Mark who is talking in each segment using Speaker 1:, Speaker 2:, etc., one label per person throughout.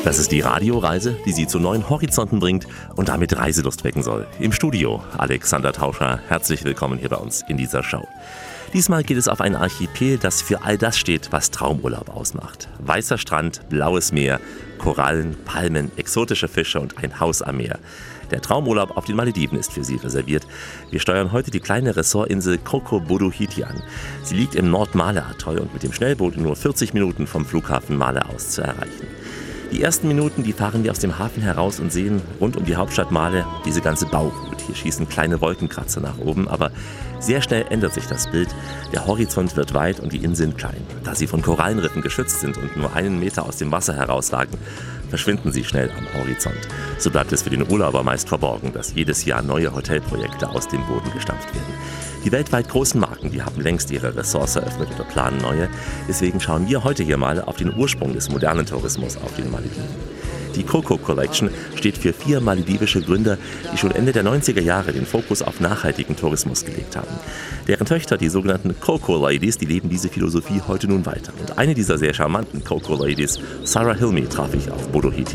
Speaker 1: Das ist die Radioreise, die Sie zu neuen Horizonten bringt und damit Reiselust wecken soll. Im Studio Alexander Tauscher, herzlich willkommen hier bei uns in dieser Show. Diesmal geht es auf ein Archipel, das für all das steht, was Traumurlaub ausmacht. Weißer Strand, blaues Meer, Korallen, Palmen, exotische Fische und ein Haus am Meer. Der Traumurlaub auf den Malediven ist für Sie reserviert. Wir steuern heute die kleine Ressortinsel Coco Buruhiti an. Sie liegt im Nord-Male-Atoll und mit dem Schnellboot in nur 40 Minuten vom Flughafen Male aus zu erreichen. Die ersten Minuten, die fahren wir aus dem Hafen heraus und sehen rund um die Hauptstadt Male diese ganze Bauwut. Hier schießen kleine Wolkenkratzer nach oben, aber sehr schnell ändert sich das Bild. Der Horizont wird weit und die Inseln klein. Da sie von Korallenriffen geschützt sind und nur einen Meter aus dem Wasser herausragen, verschwinden sie schnell am Horizont. So bleibt es für den Urlauber meist verborgen, dass jedes Jahr neue Hotelprojekte aus dem Boden gestampft werden. Die weltweit großen Marken, die haben längst ihre Ressorts eröffnet oder planen neue. Deswegen schauen wir heute hier mal auf den Ursprung des modernen Tourismus auf den Malediven. Die Coco Collection steht für 4 maledivische Gründer, die schon Ende der 90er Jahre den Fokus auf nachhaltigen Tourismus gelegt haben. Deren Töchter, die sogenannten Coco Ladies, die leben diese Philosophie heute nun weiter. Und eine dieser sehr charmanten Coco Ladies, Sarah Hilmi, traf ich auf Buruhiti.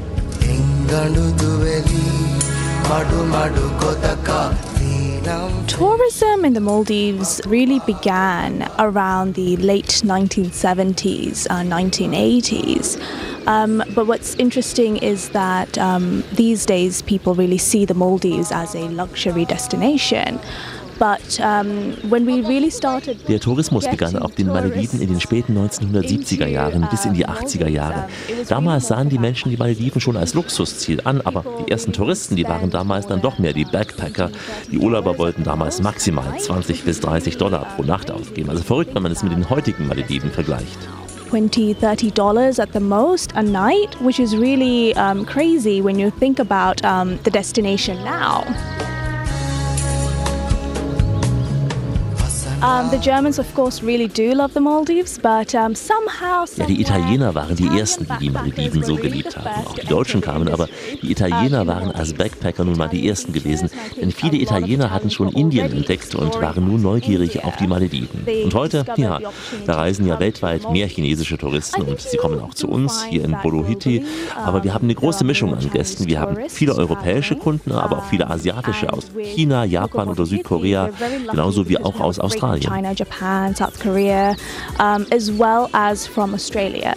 Speaker 2: Tourism in the Maldives really began around the late 1970s, 1980s. But what's interesting is that these days people really see the Maldives as a luxury destination. But when we really started
Speaker 1: Der Tourismus begann auf den Malediven in den späten 1970er Jahren bis in die 80er Jahre. Damals sahen die Menschen die Malediven schon als Luxusziel an, aber die ersten Touristen, die waren damals dann doch mehr die Backpacker. Die Urlauber wollten damals maximal $20 bis $30 pro Nacht ausgeben. Also verrückt, wenn man es mit den heutigen Malediven vergleicht.
Speaker 2: $20-30 at the most a night, which is really crazy when you think about the destination now. The Germans, of course, really do love the Maldives, but somehow...
Speaker 1: Ja, die Italiener waren die Ersten, die die Malediven so geliebt haben. Auch die Deutschen kamen, aber die Italiener waren als Backpacker nun mal die Ersten gewesen. Denn viele Italiener hatten schon Indien entdeckt und waren nun neugierig auf die Malediven. Und heute, ja, da reisen ja weltweit mehr chinesische Touristen und sie kommen auch zu uns hier in Buruhiti. Aber wir haben eine große Mischung an Gästen. Wir haben viele europäische Kunden, aber auch viele asiatische aus China, Japan oder Südkorea, genauso wie auch aus Australien.
Speaker 2: China, Japan, South Korea, as well as from Australia.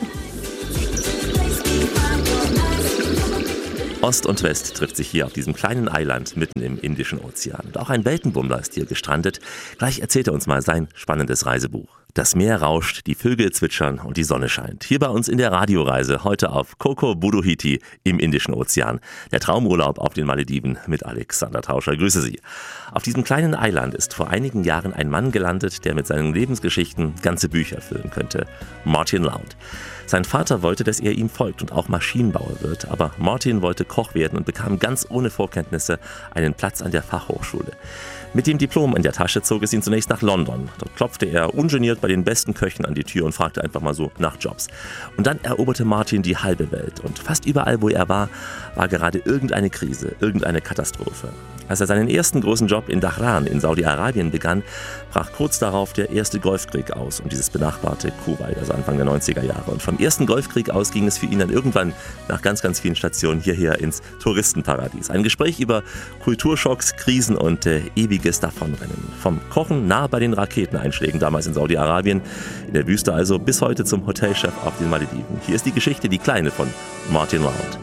Speaker 1: Ost und West trifft sich hier auf diesem kleinen Eiland mitten im Indischen Ozean. Und auch ein Weltenbummler ist hier gestrandet. Gleich erzählt er uns mal sein spannendes Reisebuch. Das Meer rauscht, die Vögel zwitschern und die Sonne scheint. Hier bei uns in der Radioreise heute auf Coco Buruhiti im Indischen Ozean. Der Traumurlaub auf den Malediven mit Alexander Tauscher. Grüße Sie. Auf diesem kleinen Eiland ist vor einigen Jahren ein Mann gelandet, der mit seinen Lebensgeschichten ganze Bücher füllen könnte. Martin Lound. Sein Vater wollte, dass er ihm folgt und auch Maschinenbauer wird, aber Martin wollte Koch werden und bekam ganz ohne Vorkenntnisse einen Platz an der Fachhochschule. Mit dem Diplom in der Tasche zog es ihn zunächst nach London. Dort klopfte er ungeniert bei den besten Köchen an die Tür und fragte einfach mal so nach Jobs. Und dann eroberte Martin die halbe Welt. Und fast überall, wo er war, war gerade irgendeine Krise, irgendeine Katastrophe. Als er seinen ersten großen Job in Dhahran in Saudi-Arabien begann, brach kurz darauf der erste Golfkrieg aus und dieses benachbarte Kuwait, also Anfang der 90er Jahre. Und vom ersten Golfkrieg aus ging es für ihn dann irgendwann nach ganz, ganz vielen Stationen hierher ins Touristenparadies. Ein Gespräch über Kulturschocks, Krisen und ewiges Davonrennen. Vom Kochen nah bei den Raketeneinschlägen damals in Saudi-Arabien, in der Wüste also, bis heute zum Hotelchef auf den Malediven. Hier ist die Geschichte, die kleine von Martin Lound.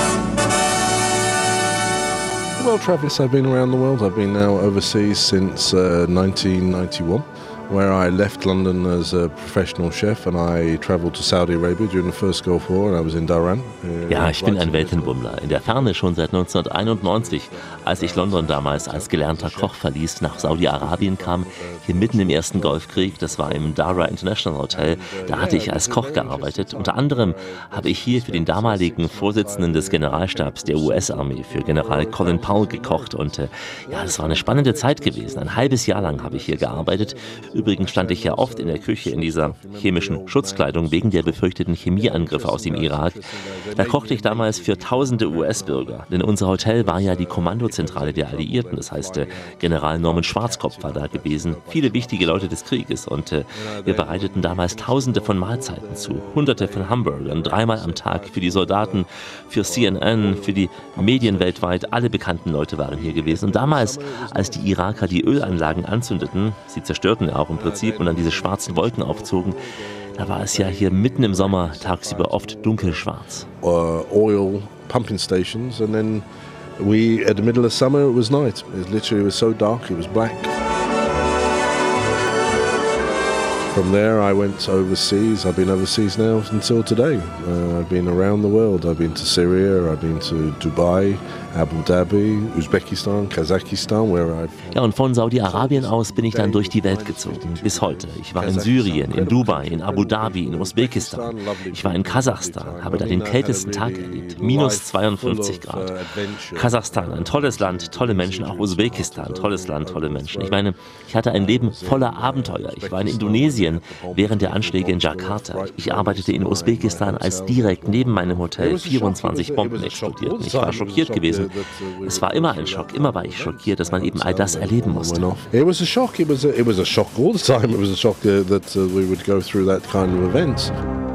Speaker 3: Well, Travis, I've been around the world. I've been now overseas since 1991, where I left London as a professional chef and I travelled to Saudi Arabia during the first Gulf War and I was in Dhahran.
Speaker 1: Ja, ich bin ein Weltenbummler. In der Ferne schon seit 1991. Als ich London damals als gelernter Koch verließ, nach Saudi-Arabien kam, hier mitten im ersten Golfkrieg, das war im Dara International Hotel, da hatte ich als Koch gearbeitet. Unter anderem habe ich hier für den damaligen Vorsitzenden des Generalstabs der US-Armee, für General Colin Powell, gekocht und ja, das war eine spannende Zeit gewesen. Ein halbes Jahr lang habe ich hier gearbeitet. Übrigens stand ich ja oft in der Küche in dieser chemischen Schutzkleidung wegen der befürchteten Chemieangriffe aus dem Irak. Da kochte ich damals für tausende US-Bürger, denn unser Hotel war ja die Kommandozentrale der Alliierten. Das heißt, General Norman Schwarzkopf war da gewesen, viele wichtige Leute des Krieges und wir bereiteten damals tausende von Mahlzeiten zu, hunderte von Hamburgern, dreimal am Tag für die Soldaten, für CNN, für die Medien weltweit, alle bekannten Leute waren hier gewesen. Und damals, als die Iraker die Ölanlagen anzündeten, sie zerstörten ja auch im Prinzip und dann diese schwarzen Wolken aufzogen, da war es ja hier mitten im Sommer tagsüber oft dunkelschwarz.
Speaker 3: Oil pumping stations and then at the middle of summer it was night. It was so dark, it was black. From there I went overseas. I've been overseas now until today. I've been around the world. I've been to Syria, I've been to Dubai, Abu Dhabi, Usbekistan, Kasachstan, where I've...
Speaker 1: Ja, und von Saudi-Arabien aus bin ich dann durch die Welt gezogen, bis heute. Ich war in Syrien, in Dubai, in Abu Dhabi, in Usbekistan. Ich war in Kasachstan, habe da den kältesten Tag erlebt, minus 52 Grad. Kasachstan, ein tolles Land, tolle Menschen, auch Usbekistan, tolles Land, tolle Menschen. Ich meine, ich hatte ein Leben voller Abenteuer. Ich war in Indonesien während der Anschläge in Jakarta. Ich arbeitete in Usbekistan, als direkt neben meinem Hotel 24 Bomben explodierten. Ich war schockiert gewesen. Es war immer ein Schock, immer war ich schockiert, dass man eben all das erleben musste.
Speaker 3: It was a shock. It was a shock all the time. It was a shock that we would go through that kind of events.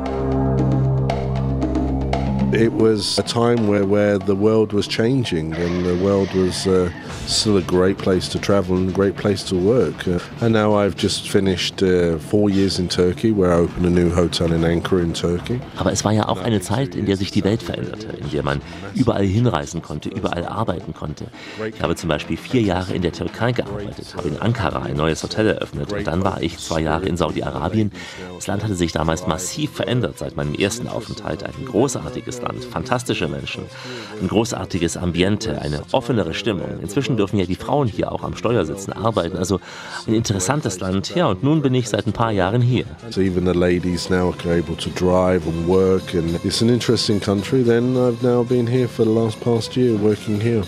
Speaker 3: It was a time where the world was changing and the world was still a great place to travel and a great place to work. And now I've just finished 4 years in Turkey, where I opened a new hotel in Ankara in Turkey.
Speaker 1: Aber es war ja auch eine Zeit, in der sich die Welt veränderte, in der man überall hinreisen konnte, überall arbeiten konnte. Ich habe zum Beispiel 4 Jahre in der Türkei gearbeitet, habe in Ankara ein neues Hotel eröffnet und dann war ich 2 Jahre in Saudi-Arabien. Das Land hatte sich damals massiv verändert seit meinem ersten Aufenthalt. Ein großartiges Land, fantastische Menschen, ein großartiges Ambiente, eine offenere Stimmung. Inzwischen dürfen ja die Frauen hier auch am Steuer sitzen, arbeiten, also ein interessantes Land. Ja, und nun bin ich seit ein paar Jahren hier.
Speaker 3: So even the ladies now are able to drive and work and it's an interesting country. Then I've now been here for the past year working here.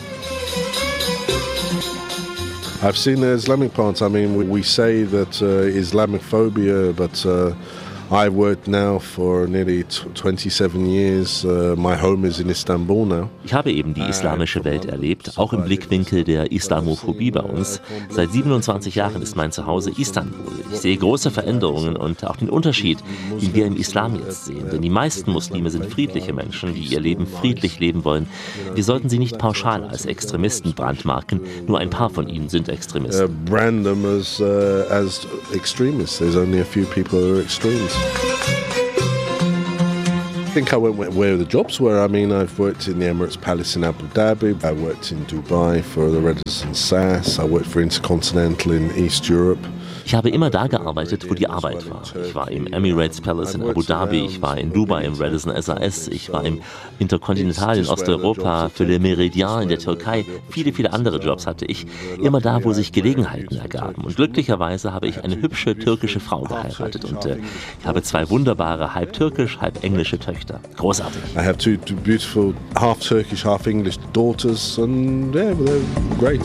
Speaker 3: I've seen the Islamic parts. I mean, we say that Islamophobia, but I've worked now for nearly 27 years. My home is in Istanbul now.
Speaker 1: Ich habe eben die islamische Welt erlebt, auch im Blickwinkel der Islamophobie bei uns. Seit 27 Jahren ist mein Zuhause Istanbul. Ich sehe große Veränderungen und auch den Unterschied, den wir im Islam jetzt sehen. Denn die meisten Muslime sind friedliche Menschen, die ihr Leben friedlich leben wollen. Wir sollten sie nicht pauschal als Extremisten brandmarken. Nur ein paar von ihnen sind Extremisten.
Speaker 3: Brand them as extremists. There's only a few people who are extremes. I think I went where the jobs were. I mean, I've worked in the Emirates Palace in Abu Dhabi. I worked in Dubai for the Radisson SAS. I worked for Intercontinental in East Europe.
Speaker 1: Ich habe immer da gearbeitet, wo die Arbeit war. Ich war im Emirates Palace in Abu Dhabi, ich war in Dubai im Radisson SAS, ich war im Intercontinental in Osteuropa, für Le Méridien in der Türkei. Viele, viele andere Jobs hatte ich. Immer da, wo sich Gelegenheiten ergaben. Und glücklicherweise habe ich eine hübsche türkische Frau geheiratet und ich habe 2 wunderbare, halb türkisch, halb englische Töchter. Großartig.
Speaker 3: I have 2 beautiful, half Turkish, half English daughters and yeah, they're great.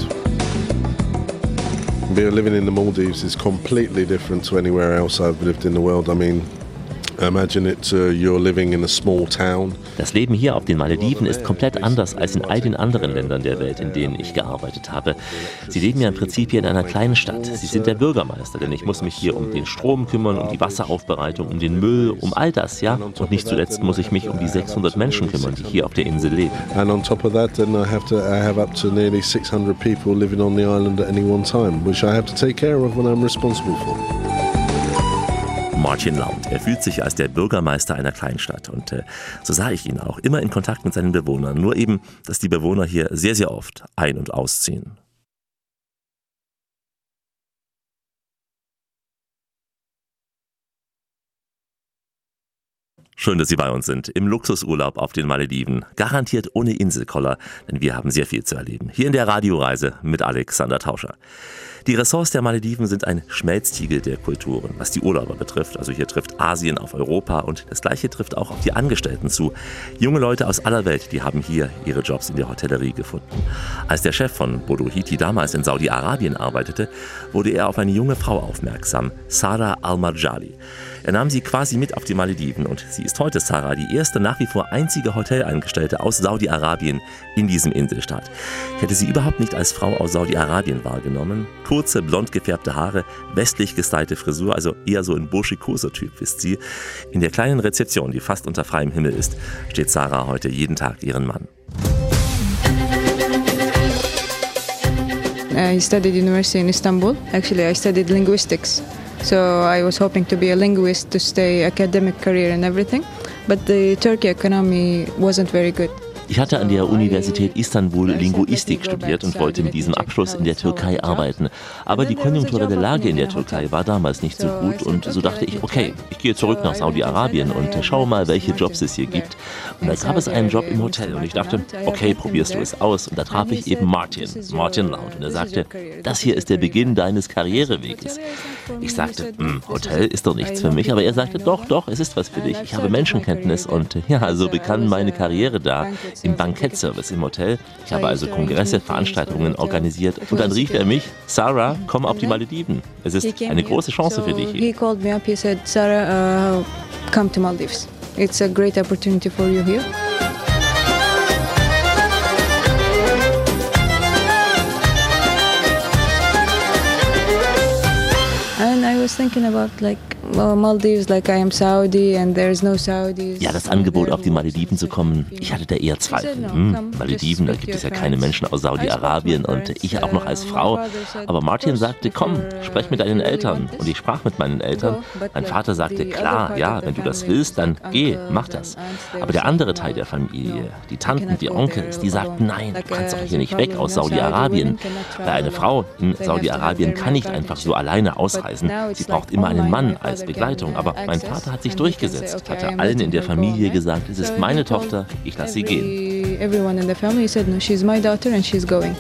Speaker 3: Living in the Maldives is completely different to anywhere else I've lived in the world. I mean, imagine you're living in a small town.
Speaker 1: Das Leben hier auf den Malediven ist komplett anders als in all den anderen Ländern der Welt, in denen ich gearbeitet habe. Sie leben ja im Prinzip hier in einer kleinen Stadt. Sie sind der Bürgermeister, denn ich muss mich hier um den Strom kümmern, um die Wasseraufbereitung, um den Müll, um all das, ja. Und nicht zuletzt muss ich mich um die 600 Menschen kümmern, die hier auf der Insel leben.
Speaker 3: And on top of that, then I have up to nearly 600 people living on the island at any one time, which I have to take care of when I'm responsible for.
Speaker 1: Martin Laut. Er fühlt sich als der Bürgermeister einer Kleinstadt und so sah ich ihn auch, immer in Kontakt mit seinen Bewohnern. Nur eben, dass die Bewohner hier sehr, sehr oft ein- und ausziehen. Schön, dass Sie bei uns sind. Im Luxusurlaub auf den Malediven. Garantiert ohne Inselkoller, denn wir haben sehr viel zu erleben. Hier in der Radioreise mit Alexander Tauscher. Die Ressorts der Malediven sind ein Schmelztiegel der Kulturen, was die Urlauber betrifft. Also hier trifft Asien auf Europa und das Gleiche trifft auch auf die Angestellten zu. Junge Leute aus aller Welt, die haben hier ihre Jobs in der Hotellerie gefunden. Als der Chef von Bodo Hiti damals in Saudi-Arabien arbeitete, wurde er auf eine junge Frau aufmerksam, Sarah Al-Marjali. Er nahm sie quasi mit auf die Malediven und sie ist heute, Sarah, die erste, nach wie vor einzige Hotelangestellte aus Saudi-Arabien in diesem Inselstaat. Ich hätte sie überhaupt nicht als Frau aus Saudi-Arabien wahrgenommen. Kurze, blond gefärbte Haare, westlich gestylte Frisur, also eher so ein Burschikoso-Typ ist sie. In der kleinen Rezeption, die fast unter freiem Himmel ist, steht Sarah heute jeden Tag ihren Mann.
Speaker 4: I studied university in Istanbul. Actually, I studied linguistics. So I was hoping to be a linguist to stay academic career and everything. But the Turkey economy wasn't very good.
Speaker 1: Ich hatte an der Universität Istanbul Linguistik studiert und wollte mit diesem Abschluss in der Türkei arbeiten. Aber die konjunkturelle Lage in der Türkei war damals nicht so gut und so dachte ich, okay, ich gehe zurück nach Saudi-Arabien und schaue mal, welche Jobs es hier gibt. Und da gab es einen Job im Hotel und ich dachte, okay, probierst du es aus. Und da traf ich eben Martin Loud und er sagte, das hier ist der Beginn deines Karriereweges. Ich sagte, Hotel ist doch nichts für mich, aber er sagte, doch, es ist was für dich. Ich habe Menschenkenntnis und ja, so begann meine Karriere da. Im Bankettservice im Hotel. Ich habe also Kongresse, Veranstaltungen organisiert und dann rief er mich, Sarah, komm auf die Malediven. Es ist eine große Chance für dich.
Speaker 4: He called me up, he said, Sarah, come to Maldives. It's a great opportunity for you here. And I was thinking about Maldives, like I am Saudi and there's no Saudis.
Speaker 1: Ja, das Angebot, auf die Malediven zu kommen, ich hatte da eher Zweifel. Malediven, da gibt es ja keine Menschen aus Saudi-Arabien und ich auch noch als Frau. Aber Martin sagte, komm, sprech mit deinen Eltern. Und ich sprach mit meinen Eltern. Mein Vater sagte, klar, ja, wenn du das willst, dann geh, mach das. Aber der andere Teil der Familie, die Tanten, die Onkels, die sagten, nein, du kannst doch hier nicht weg aus Saudi-Arabien. Weil eine Frau in Saudi-Arabien kann nicht einfach so alleine ausreisen. Sie braucht immer einen Mann als Begleitung, aber mein Vater hat sich durchgesetzt, hatte allen in der Familie gesagt, es ist meine Tochter, ich lasse sie gehen.
Speaker 4: Everyone in the family said, no, she's my daughter and she's going.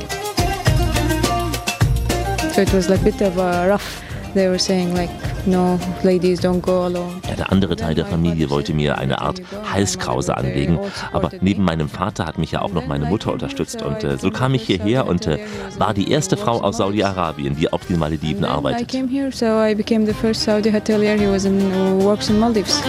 Speaker 4: So it was like a bit of a rough. They were saying like, no, ladies don't go alone.
Speaker 1: Ja, der andere Teil der Familie wollte mir eine Art Halskrause anlegen, aber neben meinem Vater hat mich ja auch noch meine Mutter unterstützt und so kam ich hierher und war die erste Frau aus Saudi-Arabien, die auf den Malediven arbeitet.
Speaker 4: I came here, so I became the first Saudi hotelier who works in Maldives.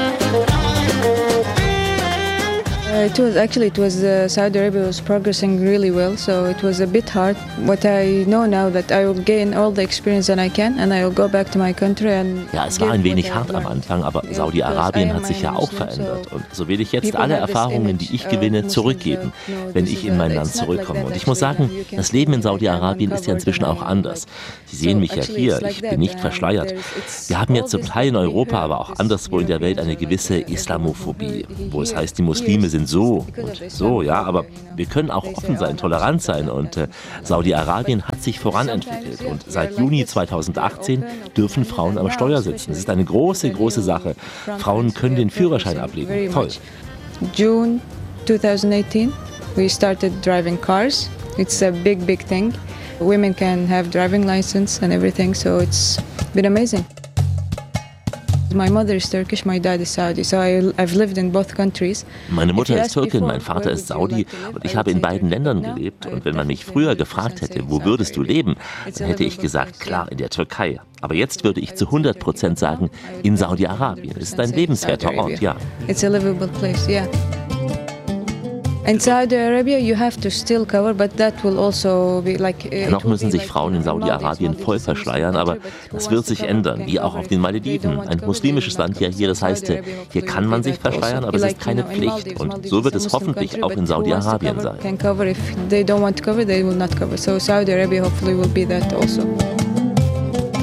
Speaker 4: Saudi Arabia was progressing really well, so it was a bit hard. What I know now that I will gain all the experience that I can and I will go back to my country and
Speaker 1: ja, es war ein wenig hart am Anfang, aber Saudi-Arabien hat sich ja auch verändert und so will ich jetzt alle Erfahrungen, die ich gewinne, zurückgeben, wenn ich in mein Land zurückkomme. Und ich muss sagen, das Leben in Saudi-Arabien ist ja inzwischen auch anders. Sie sehen mich ja hier, ich bin nicht verschleiert. Wir haben jetzt zum Teil in Europa, aber auch anderswo in der Welt eine gewisse Islamophobie, wo es heißt, die Muslime sind so und so, ja, aber wir können auch offen sein, tolerant sein und Saudi-Arabien hat sich voranentwickelt und seit Juni 2018 dürfen Frauen am Steuer sitzen. Das ist eine große, große Sache. Frauen können den Führerschein ablegen. Toll.
Speaker 4: June 2018, we started driving cars. It's a big, big thing. Women can have driving license and everything, so it's been amazing. My mother is Turkish, my dad is Saudi, so I've lived in both countries.
Speaker 1: Meine Mutter ist Türkin, mein Vater ist Saudi und ich habe in beiden Ländern gelebt. Und wenn man mich früher gefragt hätte, wo würdest du leben, dann hätte ich gesagt, klar, in der Türkei. Aber jetzt würde ich zu 100% sagen, in Saudi-Arabien. Es ist ein lebenswerter Ort, ja.
Speaker 4: It's a livable place, yeah. In Saudi Arabia you have to still cover, but that will also be like.
Speaker 1: Noch müssen sich Frauen in Saudi-Arabien voll verschleiern, aber das wird sich ändern, wie auch auf den Malediven. Ein muslimisches Land ja hier, das heißt, hier kann man sich verschleiern, aber es ist keine Pflicht. Und so wird es hoffentlich auch in Saudi-Arabien sein.
Speaker 4: If they don't want to cover, they will not cover. So Saudi Arabia hopefully will be that also.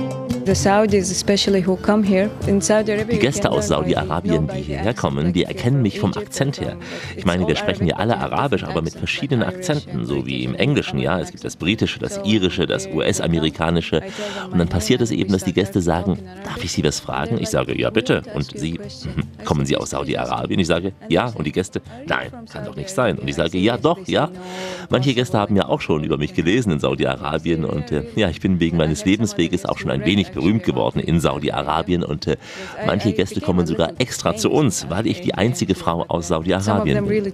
Speaker 4: The Saudis especially who come here in Saudi Arabia.
Speaker 1: Die Gäste aus Saudi-Arabien, die hierher kommen, die erkennen mich vom Akzent her. Ich meine, wir sprechen ja alle Arabisch, aber mit verschiedenen Akzenten, so wie im Englischen, ja. Es gibt das Britische, das Irische, das US-Amerikanische. Und dann passiert es eben, dass die Gäste sagen, darf ich Sie was fragen? Ich sage, ja bitte. Und Sie, kommen Sie aus Saudi-Arabien? Ich sage, ja. Und die Gäste, nein, kann doch nicht sein. Und ich sage, ja doch, ja. Manche Gäste haben ja auch schon über mich gelesen in Saudi-Arabien und ja, ich bin wegen meines Lebensweges auch schon ein wenig berühmt geworden in Saudi-Arabien und manche Gäste kommen sogar extra zu uns, weil ich die einzige Frau aus Saudi-Arabien bin.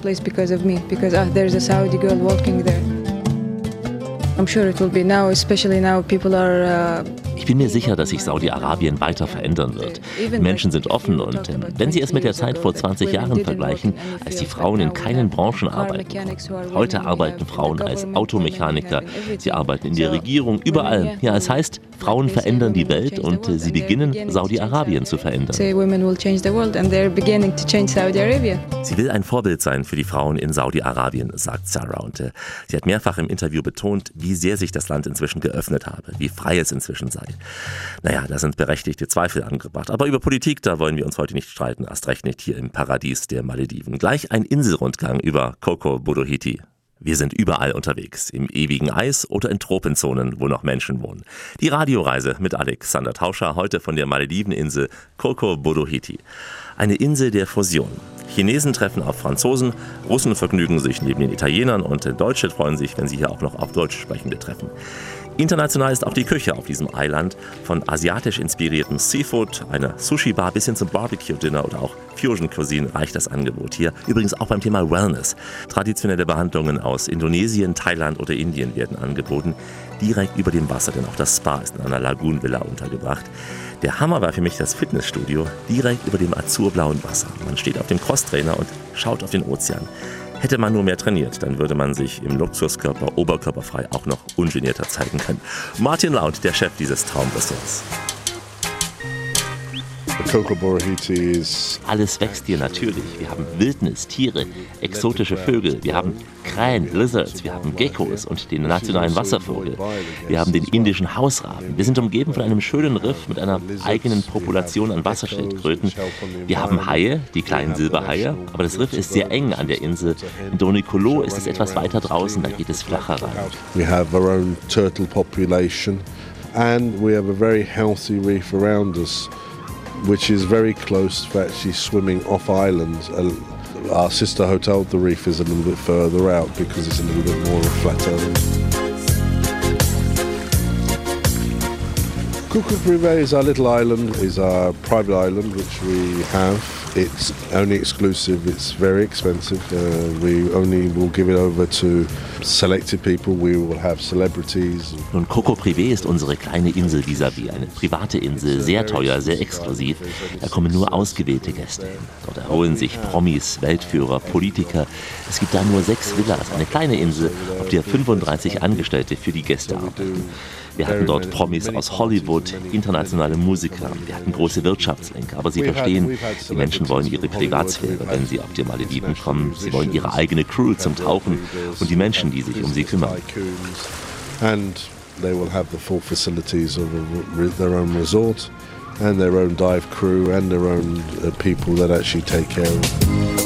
Speaker 1: Ich bin mir sicher, dass sich Saudi-Arabien weiter verändern wird. Die Menschen sind offen und wenn Sie es mit der Zeit vor 20 Jahren vergleichen, als die Frauen in keinen Branchen arbeiten konnten. Heute arbeiten Frauen als Automechaniker, sie arbeiten in der Regierung, überall. Ja, es heißt, Frauen verändern die Welt und sie beginnen, Saudi-Arabien zu verändern. Sie will ein Vorbild sein für die Frauen in Saudi-Arabien, sagt Sarah. Und sie hat mehrfach im Interview betont, wie sehr sich das Land inzwischen geöffnet habe, wie frei es inzwischen sei. Naja, da sind berechtigte Zweifel angebracht. Aber über Politik, da wollen wir uns heute nicht streiten, erst recht nicht hier im Paradies der Malediven. Gleich ein Inselrundgang über Coco Bodohiti. Wir sind überall unterwegs, im ewigen Eis oder in Tropenzonen, wo noch Menschen wohnen. Die Radioreise mit Alexander Tauscher, heute von der Malediveninsel Coco Bodohiti. Eine Insel der Fusion. Chinesen treffen auf Franzosen, Russen vergnügen sich neben den Italienern und Deutsche freuen sich, wenn sie hier auch noch auf Deutschsprechende treffen. International ist auch die Küche auf diesem Eiland, von asiatisch inspiriertem Seafood, einer Sushi-Bar bis hin zum Barbecue-Dinner oder auch Fusion-Cuisine reicht das Angebot hier. Übrigens auch beim Thema Wellness. Traditionelle Behandlungen aus Indonesien, Thailand oder Indien werden angeboten, direkt über dem Wasser, denn auch das Spa ist in einer Lagoon-Villa untergebracht. Der Hammer war für mich das Fitnessstudio, direkt über dem azurblauen Wasser. Man steht auf dem Crosstrainer und schaut auf den Ozean. Hätte man nur mehr trainiert, dann würde man sich im Luxuskörper oberkörperfrei auch noch ungenierter zeigen können. Martin Laut, der Chef dieses Traumressorts. Alles wächst hier natürlich. Wir haben Wildnis, Tiere, exotische Vögel, wir haben Krähen, Lizards, wir haben Geckos und den nationalen Wasservogel. Wir haben den indischen Hausraben. Wir sind umgeben von einem schönen Riff mit einer eigenen Population an Wasserschildkröten. Wir haben Haie, die kleinen Silberhaie, aber das Riff ist sehr eng an der Insel. In Donicolo ist es etwas weiter draußen, da geht es flacher rein.
Speaker 3: We have our own turtle population and we have a very healthy reef around us, which is very close to actually swimming off island. Our sister hotel, the reef, is a little bit further out because it's a little bit more of a flat area. Cuckoo Privé is our little island, is our private island which we have. It's only exclusive, it's very expensive. We only will give it over to selected people. We will have celebrities.
Speaker 1: Nun, Coco Privé ist unsere kleine Insel vis-à-vis, eine private Insel, sehr teuer, sehr exklusiv. Da kommen nur ausgewählte Gäste hin. Dort erholen sich Promis, Weltführer, Politiker. Es gibt da nur 6 Villas, eine kleine Insel, auf der 35 Angestellte für die Gäste arbeiten. Wir hatten dort Promis aus Hollywood, internationale Musiker, wir hatten große Wirtschaftslenker, aber Sie verstehen, die Menschen wollen ihre Privatsphäre, wenn sie auf die Malediven kommen. Sie wollen ihre eigene Crew zum Tauchen und die Menschen, die sich um sie kümmern.
Speaker 3: And they will have the full facilities of their own resort and their own dive crew and their own people that actually take care of them.